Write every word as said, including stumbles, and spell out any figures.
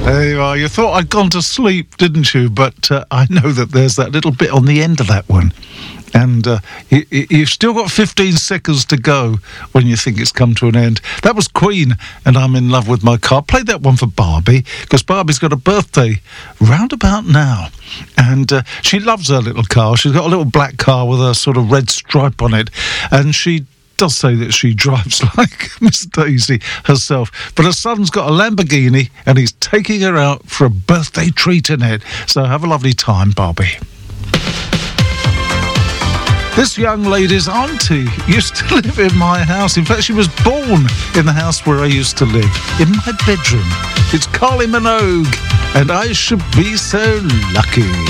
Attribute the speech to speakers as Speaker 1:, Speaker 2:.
Speaker 1: There you are. You thought I'd gone to sleep, didn't you? But uh, I know that there's that little bit on the end of that one. And uh, you, you've still got fifteen seconds to go when you think it's come to an end. That was Queen, and I'm in love with my car. Played that one for Barbie, because Barbie's got a birthday round about now. And uh, she loves her little car. She's got a little black car with a sort of red stripe on it. And she does say that she drives like Miss Daisy herself. But her son's got a Lamborghini, and he's taking her out for a birthday treat in it. So have a lovely time, Barbie. This young lady's auntie used to live in my house. In fact, she was born in the house where I used to live, in my bedroom. It's Kylie Minogue, and I should be so lucky.